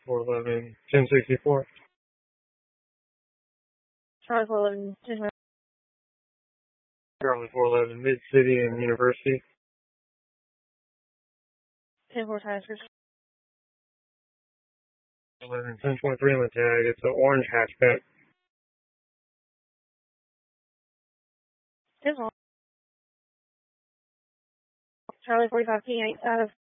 411, 1064. Charlie 411, 10. Charlie 411, Mid-City and University. 10-4 Taskers. 11, 1023 on the tag. It's an orange hatchback. 10-4. Charlie 45 King 8 out of